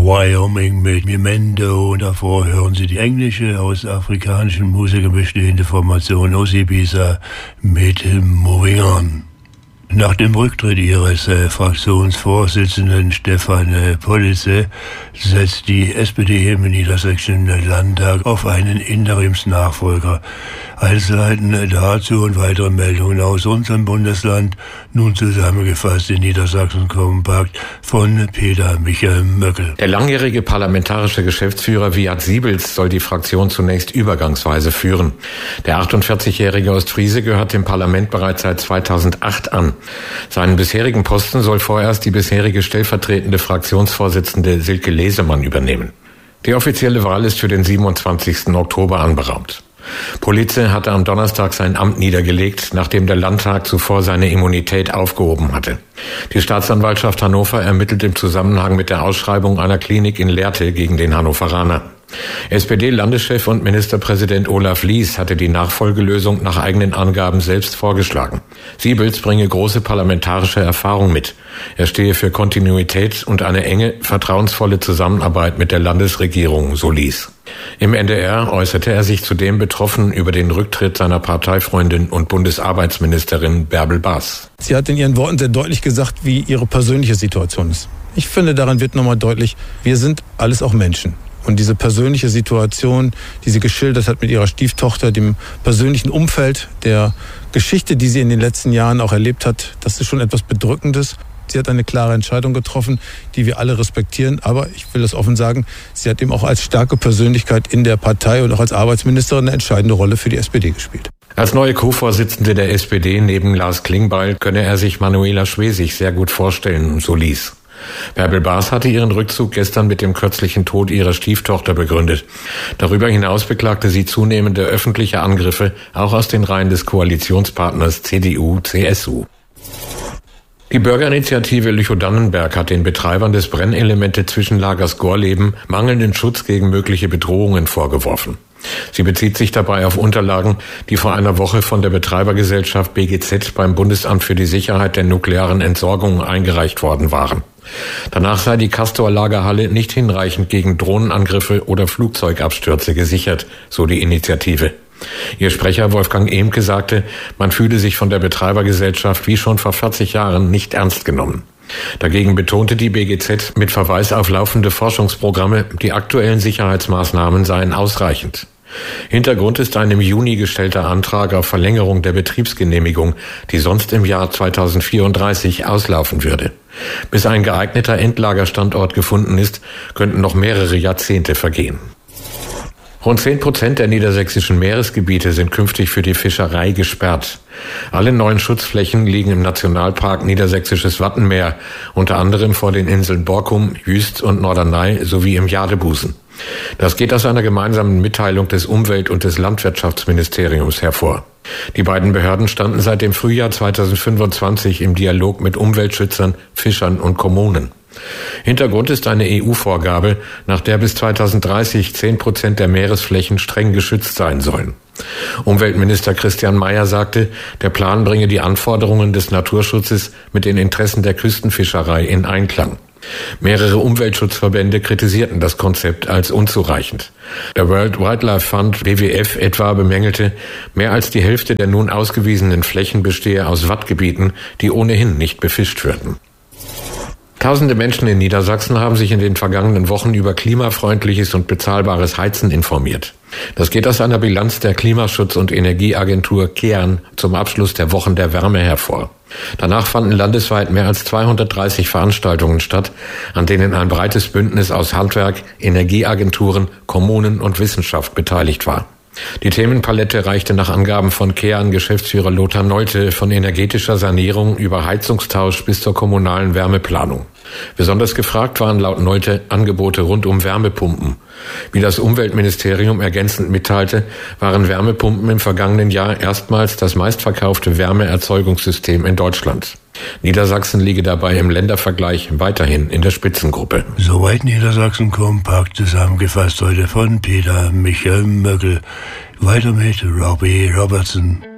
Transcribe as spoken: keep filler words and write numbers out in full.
Wyoming mit Memento und davor hören Sie die englische, aus afrikanischen Musikern bestehende Formation aus Ibiza mit Moving On. Nach dem Rücktritt ihres äh, Fraktionsvorsitzenden Stefan äh, Pollice setzt die S P D im Niedersächsischen Landtag auf einen Interimsnachfolger. Einzelheiten dazu und weitere Meldungen aus unserem Bundesland, nun zusammengefasst in Niedersachsen Kompakt von Peter Michael Möckel. Der langjährige parlamentarische Geschäftsführer Wiat Siebels soll die Fraktion zunächst übergangsweise führen. Der achtundvierzigjährige Ostfriese gehört dem Parlament bereits seit zweitausendacht an. Seinen bisherigen Posten soll vorerst die bisherige stellvertretende Fraktionsvorsitzende Silke Lesemann übernehmen. Die offizielle Wahl ist für den siebenundzwanzigsten Oktober anberaumt. Pollice hatte am Donnerstag sein Amt niedergelegt, nachdem der Landtag zuvor seine Immunität aufgehoben hatte. Die Staatsanwaltschaft Hannover ermittelt im Zusammenhang mit der Ausschreibung einer Klinik in Lehrte gegen den Hannoveraner. S P D-Landeschef und Ministerpräsident Olaf Lies hatte die Nachfolgelösung nach eigenen Angaben selbst vorgeschlagen. Siebels bringe große parlamentarische Erfahrung mit. Er stehe für Kontinuität und eine enge, vertrauensvolle Zusammenarbeit mit der Landesregierung, so Lies. Im N D R äußerte er sich zudem betroffen über den Rücktritt seiner Parteifreundin und Bundesarbeitsministerin Bärbel Baas. Sie hat in ihren Worten sehr deutlich gesagt, wie ihre persönliche Situation ist. Ich finde, daran wird nochmal deutlich, wir sind alles auch Menschen. Und diese persönliche Situation, die sie geschildert hat mit ihrer Stieftochter, dem persönlichen Umfeld, der Geschichte, die sie in den letzten Jahren auch erlebt hat, das ist schon etwas Bedrückendes. Sie hat eine klare Entscheidung getroffen, die wir alle respektieren. Aber ich will das offen sagen, sie hat eben auch als starke Persönlichkeit in der Partei und auch als Arbeitsministerin eine entscheidende Rolle für die S P D gespielt. Als neue Co-Vorsitzende der S P D neben Lars Klingbeil könne er sich Manuela Schwesig sehr gut vorstellen, so Lies. Bärbel Baas hatte ihren Rückzug gestern mit dem kürzlichen Tod ihrer Stieftochter begründet. Darüber hinaus beklagte sie zunehmende öffentliche Angriffe, auch aus den Reihen des Koalitionspartners C D U C S U. Die Bürgerinitiative Lüchow-Dannenberg hat den Betreibern des Brennelemente-Zwischenlagers Gorleben mangelnden Schutz gegen mögliche Bedrohungen vorgeworfen. Sie bezieht sich dabei auf Unterlagen, die vor einer Woche von der Betreibergesellschaft B G Z beim Bundesamt für die Sicherheit der nuklearen Entsorgung eingereicht worden waren. Danach sei die Castor-Lagerhalle nicht hinreichend gegen Drohnenangriffe oder Flugzeugabstürze gesichert, so die Initiative. Ihr Sprecher Wolfgang Ehmke sagte, man fühle sich von der Betreibergesellschaft wie schon vor vierzig Jahren nicht ernst genommen. Dagegen betonte die B G Z mit Verweis auf laufende Forschungsprogramme, die aktuellen Sicherheitsmaßnahmen seien ausreichend. Hintergrund ist ein im Juni gestellter Antrag auf Verlängerung der Betriebsgenehmigung, die sonst im Jahr zweitausendvierunddreißig auslaufen würde. Bis ein geeigneter Endlagerstandort gefunden ist, könnten noch mehrere Jahrzehnte vergehen. Rund zehn Prozent der niedersächsischen Meeresgebiete sind künftig für die Fischerei gesperrt. Alle neuen Schutzflächen liegen im Nationalpark Niedersächsisches Wattenmeer, unter anderem vor den Inseln Borkum, Jüst und Norderney sowie im Jadebusen. Das geht aus einer gemeinsamen Mitteilung des Umwelt- und des Landwirtschaftsministeriums hervor. Die beiden Behörden standen seit dem Frühjahr zweitausendfünfundzwanzig im Dialog mit Umweltschützern, Fischern und Kommunen. Hintergrund ist eine E U-Vorgabe, nach der bis zweitausenddreißig zehn Prozent der Meeresflächen streng geschützt sein sollen. Umweltminister Christian Mayer sagte, der Plan bringe die Anforderungen des Naturschutzes mit den Interessen der Küstenfischerei in Einklang. Mehrere Umweltschutzverbände kritisierten das Konzept als unzureichend. Der World Wildlife Fund W W F etwa bemängelte, mehr als die Hälfte der nun ausgewiesenen Flächen bestehe aus Wattgebieten, die ohnehin nicht befischt würden. Tausende Menschen in Niedersachsen haben sich in den vergangenen Wochen über klimafreundliches und bezahlbares Heizen informiert. Das geht aus einer Bilanz der Klimaschutz- und Energieagentur KEAN zum Abschluss der Wochen der Wärme hervor. Danach fanden landesweit mehr als zweihundertdreißig Veranstaltungen statt, an denen ein breites Bündnis aus Handwerk, Energieagenturen, Kommunen und Wissenschaft beteiligt war. Die Themenpalette reichte nach Angaben von KEAN-Geschäftsführer Lothar Nolte von energetischer Sanierung über Heizungstausch bis zur kommunalen Wärmeplanung. Besonders gefragt waren laut Nolte Angebote rund um Wärmepumpen. Wie das Umweltministerium ergänzend mitteilte, waren Wärmepumpen im vergangenen Jahr erstmals das meistverkaufte Wärmeerzeugungssystem in Deutschland. Niedersachsen liege dabei im Ländervergleich weiterhin in der Spitzengruppe. Soweit Niedersachsen kompakt zusammengefasst heute von Peter Michael Möckel. Weiter mit Robbie Robertson.